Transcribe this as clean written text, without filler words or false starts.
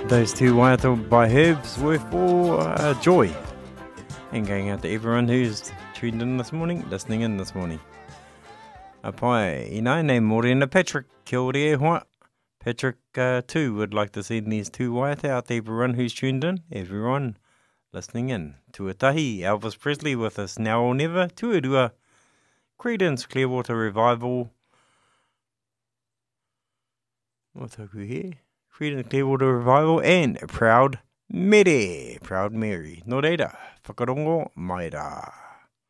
Those two waiata by Herbs were for joy. And going out to everyone who's tuned in this morning, listening in this morning. Apai, nei morena Patrick, kia ora e hoa. Patrick too would like to send these two waiata out to everyone who's tuned in, everyone listening in. Tuatahi, Elvis Presley with us now or never. Tuarua, Creedence Clearwater Revival. What's here? Creedence Clearwater Revival and Proud Mary. Proud Mary. No reira, whakarongo mai rā.